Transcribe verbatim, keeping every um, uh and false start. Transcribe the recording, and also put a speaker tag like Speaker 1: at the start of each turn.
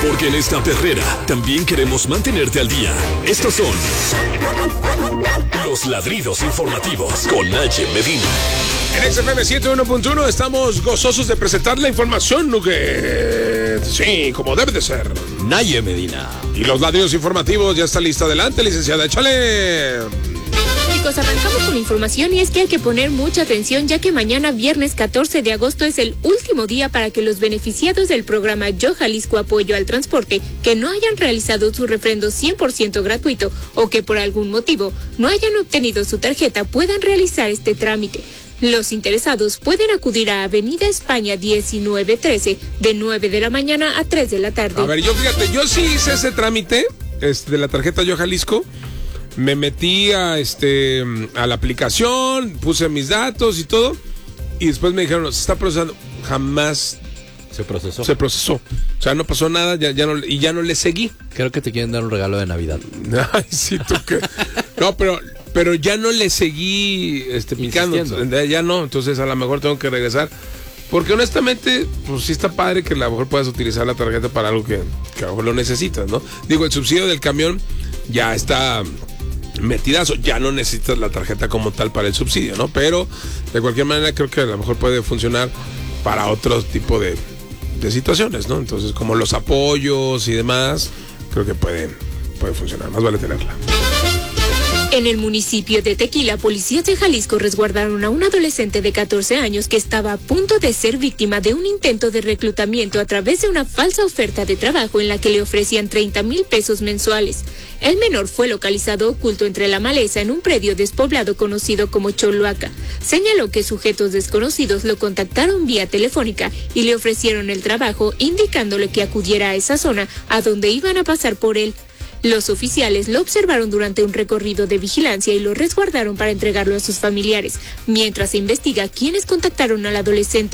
Speaker 1: Porque en esta perrera también queremos mantenerte al día. Estos son los ladridos informativos con Naye Medina.
Speaker 2: En X F M ciento uno punto uno estamos gozosos de presentar la información, que sí, como debe de ser.
Speaker 3: Naye Medina.
Speaker 2: Y los ladridos informativos ya está lista. Adelante, licenciada, échale.
Speaker 4: Chicos, arrancamos con la información y es que hay que poner mucha atención ya que mañana viernes catorce de agosto es el último día para que los beneficiados del programa Yo Jalisco Apoyo al Transporte que no hayan realizado su refrendo cien por ciento gratuito o que por algún motivo no hayan obtenido su tarjeta puedan realizar este trámite. Los interesados pueden acudir a Avenida España diecinueve trece de nueve de la mañana a tres de la tarde.
Speaker 2: A ver, yo fíjate, yo sí hice ese trámite este, de la tarjeta Yo Jalisco. Me metí a, este, a la aplicación, puse mis datos y todo, y después me dijeron, se está procesando. Jamás
Speaker 3: se procesó.
Speaker 2: Se procesó. O sea, no pasó nada ya, ya no, y ya no le seguí.
Speaker 3: Creo que te quieren dar un regalo de Navidad.
Speaker 2: Ay, sí, tú qué. No, pero, pero ya no le seguí este, picando. Ya no, entonces a lo mejor tengo que regresar. Porque honestamente, pues sí está padre que a lo mejor puedas utilizar la tarjeta para algo que, que a lo mejor lo necesitas, ¿no? Digo, el subsidio del camión ya está metidazo, ya no necesitas la tarjeta como tal para el subsidio, ¿no? Pero de cualquier manera creo que a lo mejor puede funcionar para otro tipo de, de situaciones, ¿no? Entonces, como los apoyos y demás, creo que puede, puede funcionar, más vale tenerla.
Speaker 4: En el municipio de Tequila, policías de Jalisco resguardaron a un adolescente de catorce años que estaba a punto de ser víctima de un intento de reclutamiento a través de una falsa oferta de trabajo en la que le ofrecían treinta mil pesos mensuales. El menor fue localizado oculto entre la maleza en un predio despoblado conocido como Choluaca. Señaló que sujetos desconocidos lo contactaron vía telefónica y le ofrecieron el trabajo, indicándole que acudiera a esa zona a donde iban a pasar por él. Los oficiales lo observaron durante un recorrido de vigilancia y lo resguardaron para entregarlo a sus familiares, mientras se investiga quiénes contactaron al adolescente.